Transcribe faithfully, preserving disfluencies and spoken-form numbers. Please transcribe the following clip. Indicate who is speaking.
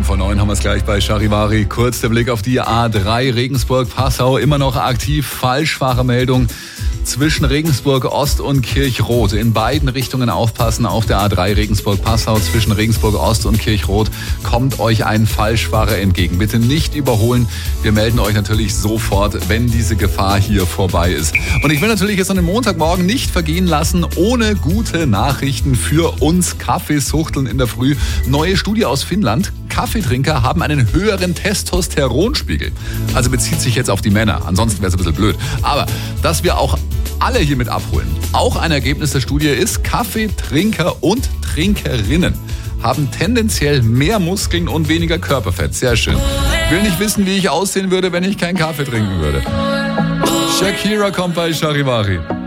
Speaker 1: vor neun haben wir es gleich bei Charivari. Kurz der Blick auf die A drei Regensburg-Passau. Immer noch aktiv. Falschfahrermeldung zwischen Regensburg Ost und Kirchroth. In beiden Richtungen aufpassen auf der A drei Regensburg-Passau. Zwischen Regensburg Ost und Kirchroth kommt euch ein Falschfahrer entgegen. Bitte nicht überholen. Wir melden euch natürlich sofort, wenn diese Gefahr hier vorbei ist. Und ich will natürlich jetzt an dem Montagmorgen nicht vergehen lassen, ohne gute Nachrichten für uns Kaffeesuchteln in der Früh. Neue Studie aus Finnland. Kaffeetrinker haben einen höheren Testosteronspiegel. Also bezieht sich jetzt auf die Männer. Ansonsten wäre es ein bisschen blöd. Aber dass wir auch alle hier mit abholen. Auch ein Ergebnis der Studie ist, Kaffeetrinker und Trinkerinnen haben tendenziell mehr Muskeln und weniger Körperfett. Sehr schön. Will nicht wissen, wie ich aussehen würde, wenn ich keinen Kaffee trinken würde. Shakira kommt bei Charivari.